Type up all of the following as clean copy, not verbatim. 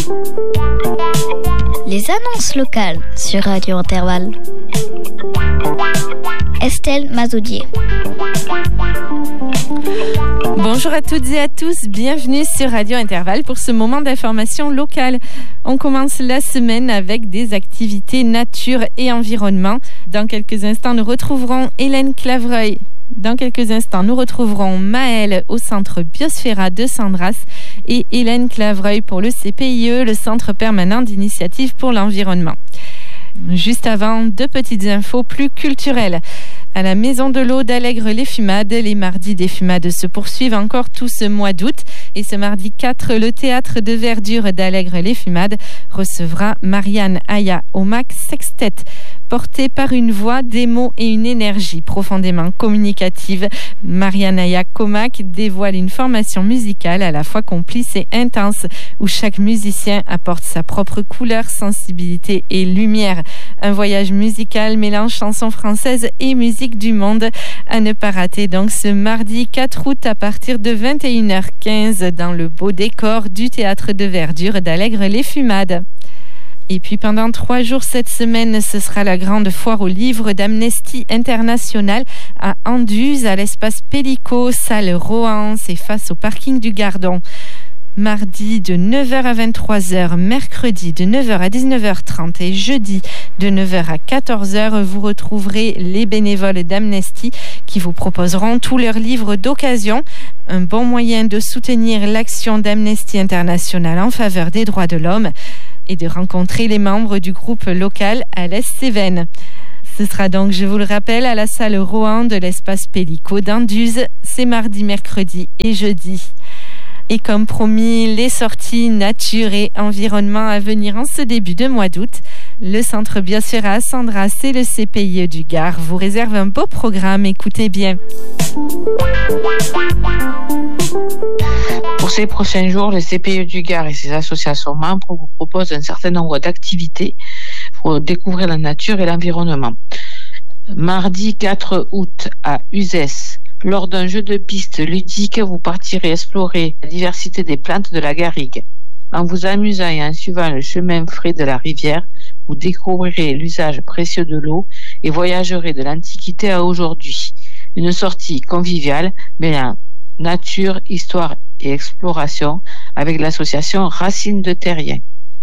Les annonces locales sur Radio Intervalle. Estelle Mazoudier. Bonjour à toutes et à tous, bienvenue sur Radio Intervalle pour ce moment d'information locale. On commence la semaine avec des activités nature et environnement. Dans quelques instants, nous retrouverons Hélène Clavreuil. Dans quelques instants, nous retrouverons Maëlle au centre Biosphera de Sandras et Hélène Clavreuil pour le CPIE, le Centre permanent d'initiative pour l'environnement. Juste avant, deux petites infos plus culturelles. À la Maison de l'Eau d'Allègre-les-Fumades, les mardis des Fumades se poursuivent encore tout ce mois d'août. Et ce mardi 4, le Théâtre de Verdure d'Allègre-les-Fumades recevra Marianne Aya au Mac Sextet. Portée par une voix, des mots et une énergie profondément communicative, Marianne Aya Comac dévoile une formation musicale à la fois complice et intense, où chaque musicien apporte sa propre couleur, sensibilité et lumière. Un voyage musical mélange chansons françaises et musique du monde. À ne pas rater donc ce mardi 4 août à partir de 21h15 dans le beau décor du Théâtre de Verdure d'Allègre-les-Fumades. Et puis pendant 3 jours cette semaine, ce sera la grande foire aux livres d'Amnesty International à Anduze, à l'espace Pellico, salle Rohan, c'est face au parking du Gardon. Mardi de 9h à 23h, mercredi de 9h à 19h30 et jeudi de 9h à 14h, vous retrouverez les bénévoles d'Amnesty qui vous proposeront tous leurs livres d'occasion. Un bon moyen de soutenir l'action d'Amnesty International en faveur des droits de l'homme et de rencontrer les membres du groupe local à l'Est-Cévennes. Ce sera donc, je vous le rappelle, à la salle Rohan de l'espace Pellico d'Anduze, c'est mardi, mercredi et jeudi. Et comme promis, les sorties nature et environnement à venir en ce début de mois d'août. Le Centre Biosphera à Sandras et le CPIE du Gard vous réservent un beau programme, écoutez bien. Pour ces prochains jours, le CPIE du Gard et ses associations membres vous proposent un certain nombre d'activités pour découvrir la nature et l'environnement. Mardi 4 août à Uzès, lors d'un jeu de piste ludique, vous partirez explorer la diversité des plantes de la garrigue. En vous amusant et en suivant le chemin frais de la rivière, vous découvrirez l'usage précieux de l'eau et voyagerez de l'Antiquité à aujourd'hui. Une sortie conviviale mêlant nature, histoire et exploration avec l'association Racines de Terrien.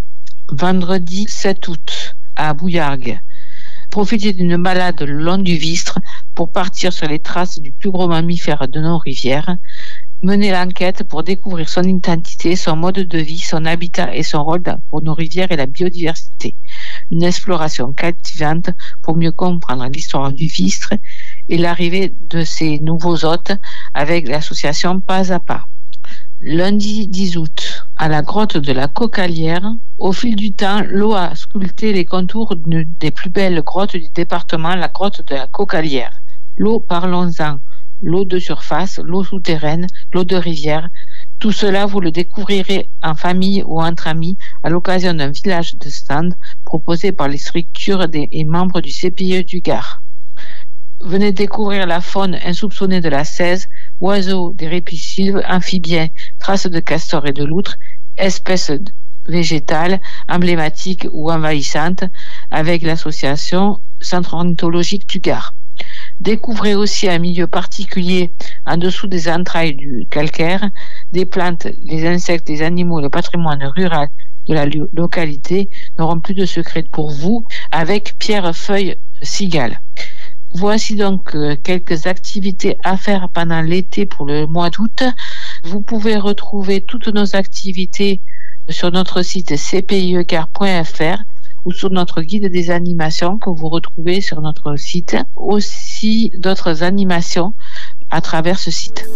Vendredi 7 août à Bouillargues, profitez d'une balade le long du Vistre pour partir sur les traces du plus gros mammifère de nos rivières. Menez l'enquête pour découvrir son identité, son mode de vie, son habitat et son rôle pour nos rivières et la biodiversité. Une exploration captivante pour mieux comprendre l'histoire du Vistre et l'arrivée de ses nouveaux hôtes avec l'association Pas à Pas. Lundi 10 août, à la grotte de la Cocalière, au fil du temps, l'eau a sculpté les contours d'une des plus belles grottes du département, la grotte de la Cocalière. L'eau, parlons-en. L'eau de surface, l'eau souterraine, l'eau de rivière. Tout cela, vous le découvrirez en famille ou entre amis à l'occasion d'un village de stand proposé par les structures et membres du CPIE du Gard. Venez découvrir la faune insoupçonnée de la Cèze, oiseaux, des répulsives, amphibiens, traces de castors et de loutres, espèces végétales, emblématiques ou envahissantes, avec l'association Centre ornithologique du Gard. Découvrez aussi un milieu particulier en dessous des entrailles du calcaire, des plantes, les insectes, les animaux, le patrimoine rural de la localité n'auront plus de secret pour vous avec Pierre Feuille Cigale. Voici donc quelques activités à faire pendant l'été pour le mois d'août. Vous pouvez retrouver toutes nos activités sur notre site cpiegard.fr ou sur notre guide des animations que vous retrouvez sur notre site. Aussi d'autres animations à travers ce site.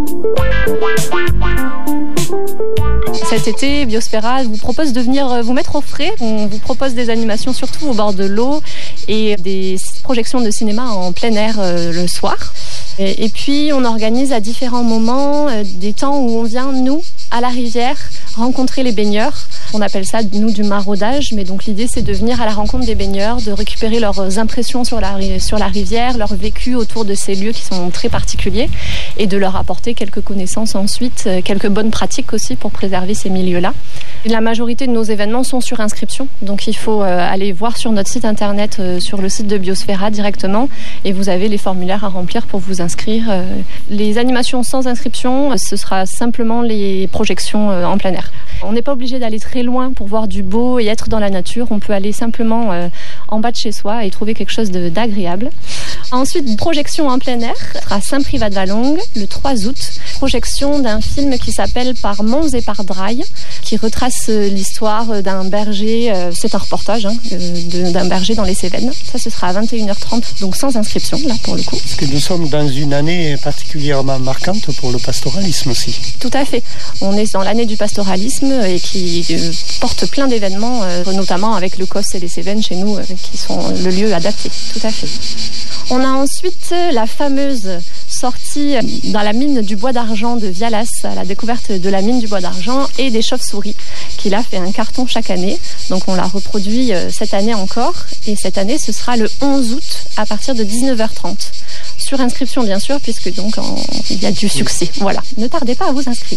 Cet été, Biosphera vous propose de venir vous mettre au frais. On vous propose des animations surtout au bord de l'eau et des projections de cinéma en plein air le soir. Et puis, on organise à différents moments des temps où on vient, nous, à la rivière, rencontrer les baigneurs. On appelle ça, nous, du maraudage. Mais donc, l'idée, c'est de venir à la rencontre des baigneurs, de récupérer leurs impressions sur la rivière, leur vécu autour de ces lieux qui sont très particuliers et de leur apporter quelques connaissances ensuite, quelques bonnes pratiques aussi pour préserver ces milieux-là. La majorité de nos événements sont sur inscription, donc il faut aller voir sur notre site internet, sur le site de Biosphera directement, et vous avez les formulaires à remplir pour vous inscrire. Les animations sans inscription, ce sera simplement les projections en plein air. On n'est pas obligé d'aller très loin pour voir du beau et être dans la nature. On peut aller simplement en bas de chez soi et trouver quelque chose d'agréable. Ensuite, projection en plein air à Saint-Privat-de-Vallongue le 3 août. Projection d'un film qui s'appelle Par Mons et par Draille, qui retrace l'histoire d'un berger. C'est un reportage d'un berger dans les Cévennes. Ça, ce sera à 21h30, donc sans inscription, là, pour le coup. Parce que nous sommes dans une année particulièrement marquante pour le pastoralisme aussi. Tout à fait. On est dans l'année du pastoralisme et qui porte plein d'événements, notamment avec le COS et les Cévennes chez nous, qui sont le lieu adapté. Tout à fait. On a ensuite la fameuse sortie dans la mine du bois d'argent de Vialas, à la découverte de la mine du bois d'argent et des chauves-souris, qui là fait un carton chaque année. Donc on l'a reproduit cette année encore, et cette année ce sera le 11 août à partir de 19h30. Sur inscription bien sûr, puisque donc il y a du succès. Voilà, ne tardez pas à vous inscrire.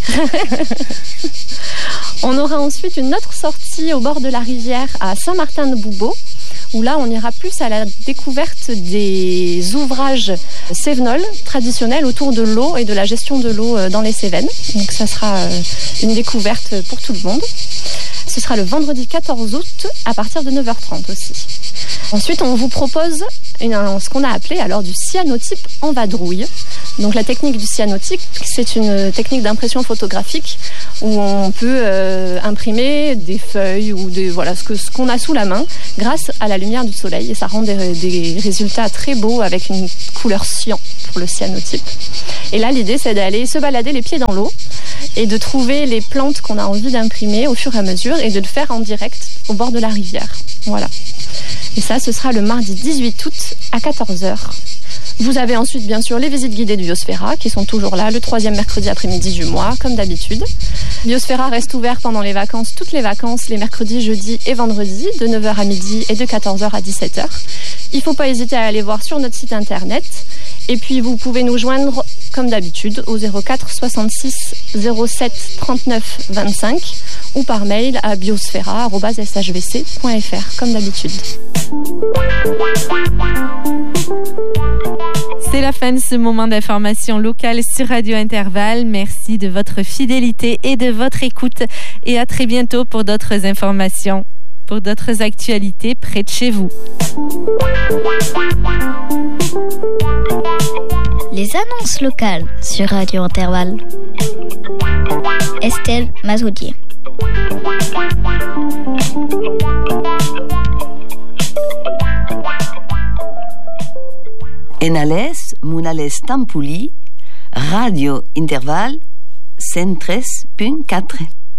On aura ensuite une autre sortie au bord de la rivière à Saint-Martin-de-Boubeau, où là on ira plus à la découverte des ouvrages cévenols traditionnels autour de l'eau et de la gestion de l'eau dans les Cévennes. Donc ça sera une découverte pour tout le monde. Ce sera le vendredi 14 août à partir de 9h30 aussi. Ensuite, on vous propose ce qu'on a appelé alors du cyanotype en vadrouille. Donc la technique du cyanotype, c'est une technique d'impression photographique où on peut imprimer des feuilles ou ce qu'on a sous la main grâce à la lumière du soleil, et ça rend des résultats très beaux avec une couleur cyan pour le cyanotype. Et là, l'idée, c'est d'aller se balader les pieds dans l'eau et de trouver les plantes qu'on a envie d'imprimer au fur et à mesure et de le faire en direct au bord de la rivière. Voilà. Et ça, ce sera le mardi 18 août à 14h. Vous avez ensuite, bien sûr, les visites guidées de Biosphera qui sont toujours là le 3e mercredi après-midi du mois, comme d'habitude. Biosphera reste ouvert pendant les vacances, toutes les vacances, les mercredis, jeudis et vendredis, de 9h à midi et de 14h à 17h. Il ne faut pas hésiter à aller voir sur notre site internet. Et puis, vous pouvez nous joindre, comme d'habitude, au 04 66 07 39 25 ou par mail à biosphera@shvc.fr, comme d'habitude. C'est la fin de ce moment d'information locale sur Radio Intervalle. Merci de votre fidélité et de votre écoute. Et à très bientôt pour d'autres informations, pour d'autres actualités près de chez vous. Les annonces locales sur Radio Intervalle. Estelle Mazoudier. Enales, Munales Tampuli, Radio Intervalle 103.4.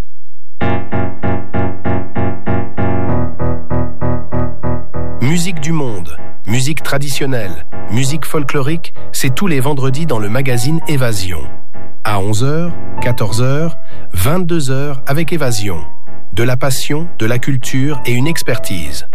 Musique du monde, musique traditionnelle, musique folklorique, c'est tous les vendredis dans le magazine Évasion. À 11h, 14h, 22h avec Évasion. De la passion, de la culture et une expertise.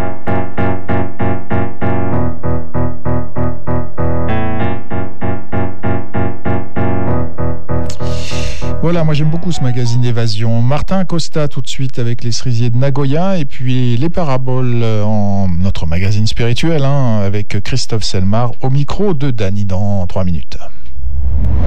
Voilà, moi j'aime beaucoup ce magazine d'Évasion. Martin Costa tout de suite avec les cerisiers de Nagoya, et puis les paraboles en notre magazine spirituel avec Christophe Selmar au micro de Dany dans 3 minutes.